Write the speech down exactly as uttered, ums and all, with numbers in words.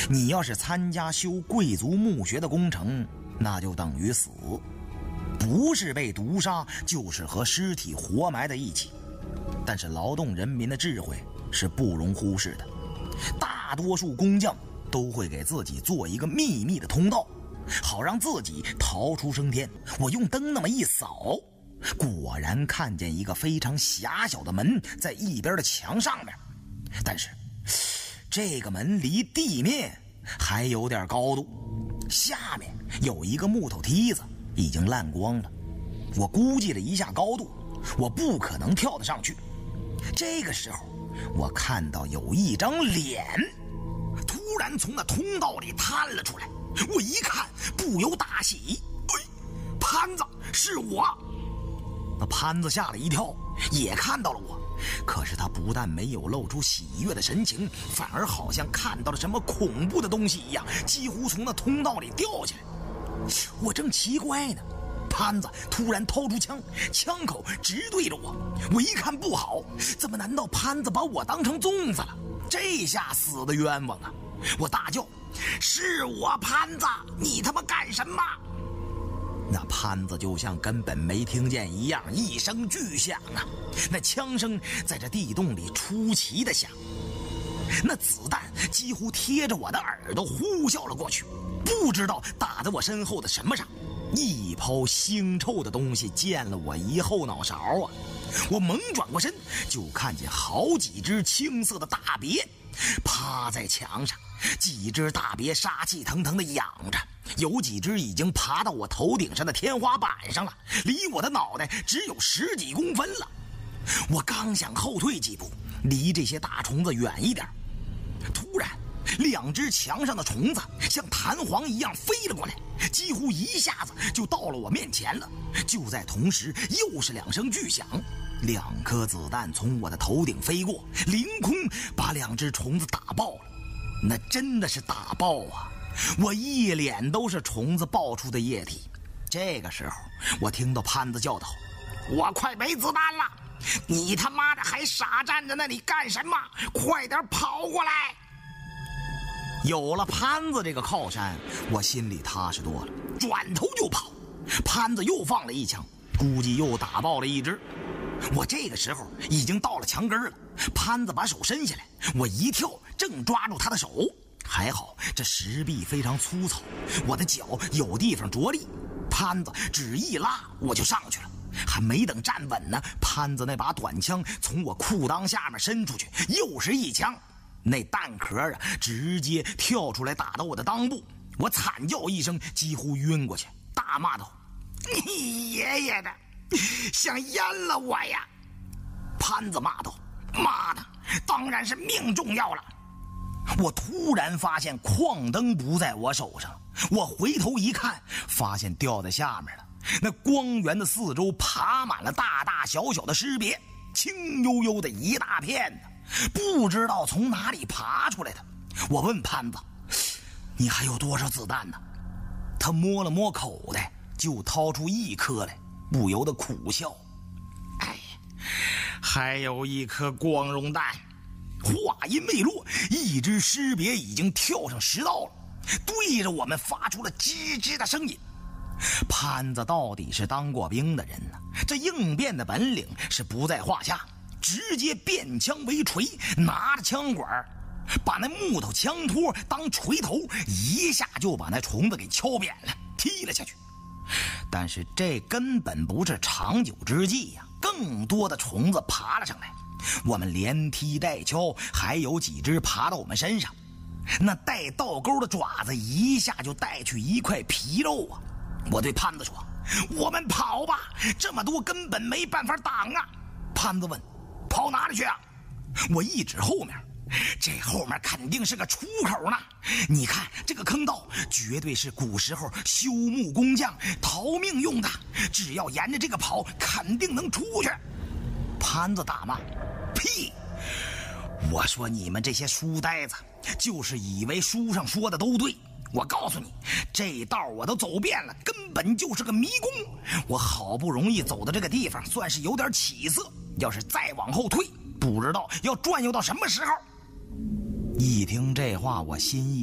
你要是参加修贵族墓穴的工程，那就等于死，不是被毒杀，就是和尸体活埋在一起。但是劳动人民的智慧是不容忽视的，大多数工匠都会给自己做一个秘密的通道，好让自己逃出升天。我用灯那么一扫，果然看见一个非常狭小的门在一边的墙上面，但是这个门离地面还有点高度，下面有一个木头梯子已经烂光了。我估计了一下高度，我不可能跳得上去。这个时候我看到有一张脸突然从那通道里探了出来，我一看不由大喜，哎，潘子，是我！那潘子吓了一跳，也看到了我，可是他不但没有露出喜悦的神情，反而好像看到了什么恐怖的东西一样，几乎从那通道里掉下来。我正奇怪呢，潘子突然掏出枪，枪口直对着我。我一看不好，怎么难道潘子把我当成粽子了？这下死的冤枉啊！我大叫，是我潘子，你他妈干什么？那潘子就像根本没听见一样，一声巨响啊！那枪声在这地洞里出奇的响，那子弹几乎贴着我的耳朵呼啸了过去，不知道打在我身后的什么上，一泡腥臭的东西溅了我一后脑勺啊！我猛转过身，就看见好几只青色的大鳖趴在墙上，几只大鳖杀气腾腾的仰着，有几只已经爬到我头顶上的天花板上了，离我的脑袋只有十几公分了。我刚想后退几步，离这些大虫子远一点，突然两只墙上的虫子像弹簧一样飞了过来，几乎一下子就到了我面前了。就在同时，又是两声巨响，两颗子弹从我的头顶飞过，凌空把两只虫子打爆了。那真的是打爆啊！我一脸都是虫子爆出的液体。这个时候我听到潘子叫道，我快没子弹了，你他妈的还傻站在那里干什么？快点跑过来！有了潘子这个靠山，我心里踏实多了，转头就跑。潘子又放了一枪，估计又打爆了一只。我这个时候已经到了墙根了，潘子把手伸下来，我一跳正抓住他的手，还好这石壁非常粗糙，我的脚有地方着力，潘子只一拉我就上去了。还没等站稳呢，潘子那把短枪从我裤裆下面伸出去，又是一枪，那弹壳啊直接跳出来打到我的裆部，我惨叫一声，几乎晕过去，大骂道，你爷爷的，想阉了我呀！潘子骂道，妈的，当然是命重要了。我突然发现矿灯不在我手上，我回头一看，发现掉在下面了。那光源的四周爬满了大大小小的尸鳖，青幽幽的一大片呢，不知道从哪里爬出来的。我问潘子，你还有多少子弹呢？他摸了摸口袋，就掏出一颗来，不由得苦笑，哎，还有一颗光荣弹。话音未落，一只尸鳖已经跳上石道了，对着我们发出了吱吱的声音。潘子到底是当过兵的人呢，这应变的本领是不在话下，直接变枪为锤，拿着枪管把那木头枪托当锤头，一下就把那虫子给敲扁了，踢了下去。但是这根本不是长久之计呀，更多的虫子爬了上来，我们连踢带敲，还有几只爬到我们身上，那带倒钩的爪子一下就带去一块皮肉啊！我对潘子说，我们跑吧，这么多根本没办法挡啊。潘子问，跑哪里去啊？我一指后面，这后面肯定是个出口呢，你看这个坑道绝对是古时候修木工匠逃命用的，只要沿着这个跑肯定能出去。潘子大骂，屁！我说你们这些书呆子就是以为书上说的都对，我告诉你，这道我都走遍了，根本就是个迷宫。我好不容易走到这个地方，算是有点起色，要是再往后退，不知道要转悠到什么时候。一听这话，我心一